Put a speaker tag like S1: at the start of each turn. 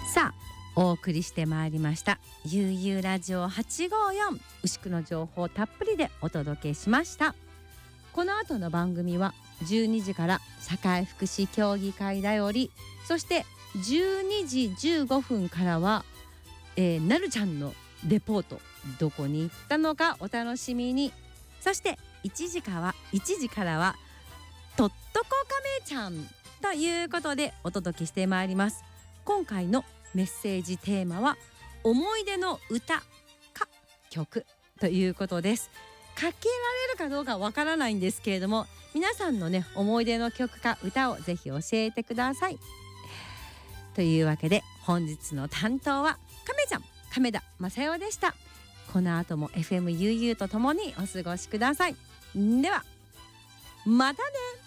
S1: さあお送りしてまいりました悠々ラジオ854、牛久の情報たっぷりでお届けしました。この後の番組は12時から社会福祉協議会だより、そして12時15分からは、なるちゃんのレポート、どこに行ったのかお楽しみに。そして1時からはとっとこ亀ちゃんということでお届けしてまいります。今回のメッセージテーマは思い出の歌か曲ということです。かけられるかどうかわからないんですけれども、皆さんのね思い出の曲か歌をぜひ教えてください。というわけで本日の担当は亀ちゃん亀田正代でした。この後も FM 悠々とともにお過ごしください。ではまたね。